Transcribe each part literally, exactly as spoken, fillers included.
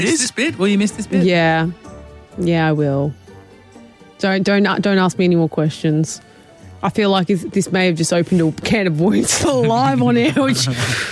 Is this bit? Will you miss this bit? Yeah. Yeah, I will. Don't don't don't ask me any more questions. I feel like this may have just opened a can of worms for live on air, which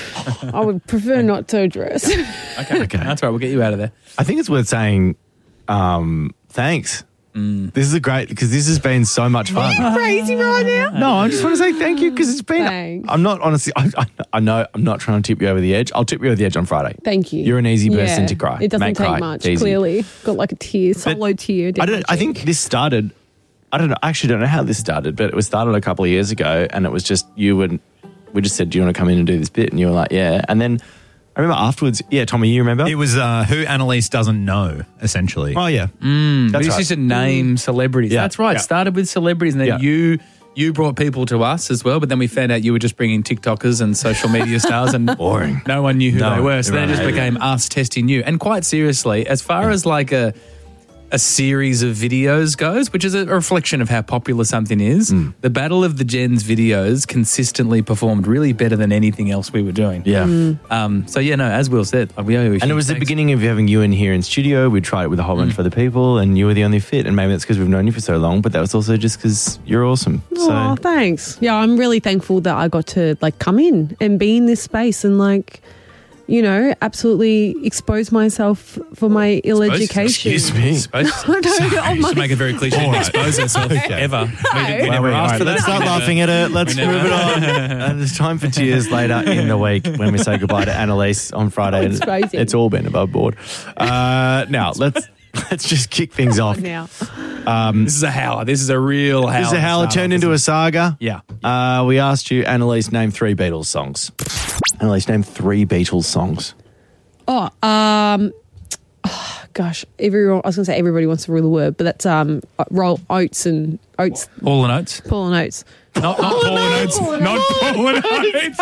I would prefer not to address. Okay, okay. That's right. We'll get you out of there. I think it's worth saying um, thanks. Mm. This is a great, because this has been so much fun. Are you crazy right now? No, I just want to say thank you because it's been. Thanks. I'm not honestly. I, I, I know I'm not trying to tip you over the edge. I'll tip you over the edge on Friday. Thank you. You're an easy person yeah, to cry. It doesn't Make take cry. much. It's easy. Clearly, got like a tear, solo tear. I don't. I think this started. I don't know. I actually don't know how this started, but it was started a couple of years ago, and it was just you and we just said, "Do you want to come in and do this bit?" And you were like, "Yeah." And then I remember afterwards. Yeah, Tommy, you remember? It was uh, who Annalise doesn't know, essentially. Oh yeah, Mm, That's but it's right. just a name celebrities. Yeah. That's right. Yeah. Started with celebrities, and then Yeah. you you brought people to us as well. But then we found out you were just bringing TikTokers and social media stars, and Boring. no one knew who No, they were. So then it everyone just hated became us testing you. And quite seriously, as far as like a a series of videos goes, which is a reflection of how popular something is, Mm. the Battle of the Gens videos consistently performed really better than anything else we were doing. yeah. Um, so yeah, no, as Will said, like, we owe you a And it huge was the thanks. beginning of having you in here in studio. We tried it with a whole bunch of other people, and you were the only fit. And maybe that's because we've known you for so long, but that was also just because you're awesome. Oh, So thanks. Yeah, I'm really thankful that I got to like come in and be in this space and like, you know, absolutely expose myself for my ill Expose- education. excuse me. Suppose- I don't know. Oh, Just my- to make it very clear, she didn't expose herself ever. We, did, we No. never All asked right, for that. let's start We never- laughing at it. Let's we move never- it on. And it's time for tears later in the week when we say goodbye to Annalise on Friday. It's And crazy. It's all been above board. Uh, now let's let's just kick things off. now. This is a howler. This is a real howler. This is a howler turned into a saga. Yeah. Uh, we asked you, Annalise, name three Beatles songs. Annalise, name three Beatles songs. Oh, um, oh, gosh, everyone. I was going to say everybody wants to rule the word, but that's um, roll oats and oats, All and Oates. Paul and Oates. Not, not Paul and Oates. Not Paul and Oates.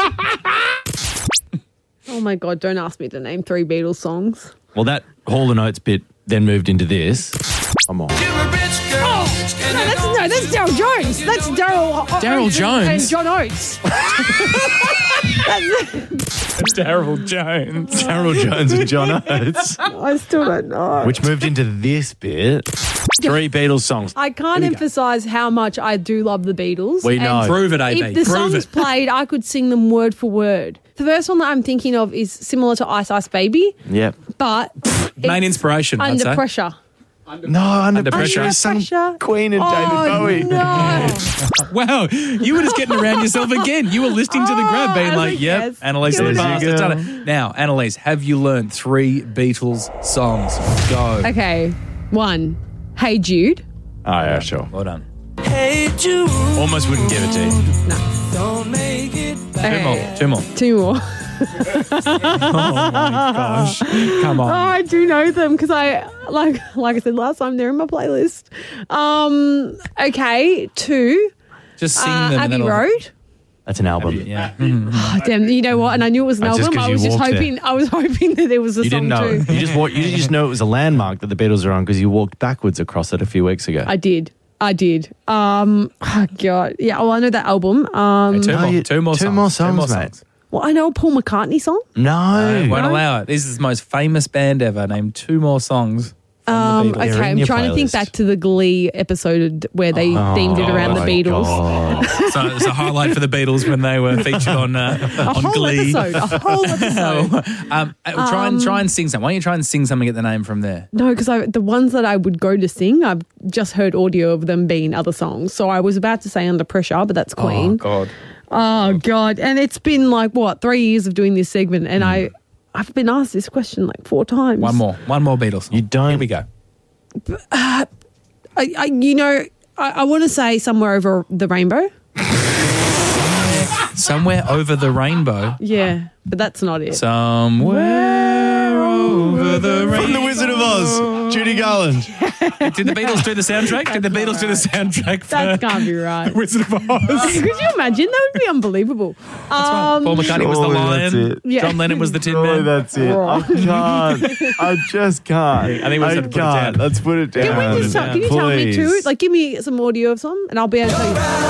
Oh my God! Don't ask me to name three Beatles songs. Well, that Hall and Oates bit then moved into this. Come on. No, that's no, that's Daryl Jones. That's Daryl. Daryl Jones? and John Oates. Daryl Jones. Harold Jones and John Oates. I still don't know. Which moved into this bit. Three Beatles songs. I can't Here we go. emphasize how much I do love the Beatles. We know. And Prove it, A B. If the Prove songs it. played, I could sing them word for word. The first one that I'm thinking of is similar to Ice Ice Baby, Yep. but Main it's inspiration, I'd under say. pressure. No, under, Under pressure. Pressure. is sung Pressure. Queen and oh, David Bowie. No. Wow, you were just getting around yourself again. You were listening to the grab, being Oh, I like, was yep, like, yes. Annalise in the Good past on has you. done it. Now, Annalise, have you learned three Beatles songs? Go. Okay, one. Hey Jude. Oh, yeah, sure. Well done. Almost wouldn't give it to you. Two Okay. more. Two more. Two more. Gosh, come Oh, on. I do know them because I like like I said last time they're in my playlist. Um, okay, two. Just sing Uh, them. and Abbey then I'll- Road. That's an album. Yeah. Oh, damn, you know what? And I knew it was an That's just album. 'cause I you was just walked there. hoping. I was hoping that there was a You song didn't know. too. You just walked, you just know it was a landmark that the Beatles are on because you walked backwards across it a few weeks ago. I did. I did. Um, oh God. Yeah. Well, I know that album. Um, Two No, more. you- Two more two songs. more songs, mate. songs. well, I know a Paul McCartney song. No. I won't No? allow it. This is the most famous band ever. Name two more songs from Um, the Beatles. They're okay, in I'm your trying to think playlist. back to the Glee episode where they themed it around the my Beatles. God. So it's a highlight for the Beatles when they were featured on uh, A on whole Glee. episode. A whole episode. um, uh, try and try and sing something. Why don't you try and sing something? Get the name from there. No, because the ones that I would go to sing, I've just heard audio of them being other songs. So I was about to say Under Pressure, but that's Queen. God. Oh, God. And it's been like, what, three years of doing this segment. And I, I've been asked this question like four times. One more. One more Beatles. Song. You don't- Here we go. I, I, you know, I, I want to say Somewhere Over the Rainbow. Somewhere over the rainbow. Yeah, but that's not it. Somewhere over the rainbow. From The Wizard of Oz, Judy Garland. Did the Beatles do the soundtrack? Did the Beatles do the soundtrack for that can't be right. Wizard of Oz? Could you imagine? That would be unbelievable. Um, Paul McCartney was the Surely lion. that's it. Yeah. John Lennon was the Tin Surely Man. that's it. I can't. I just can't. I think we just have to put it can't. down. Let's put it down. Can, we just tell, can you tell me Please. too? Like, give me some audio of some, and I'll be able to tell you.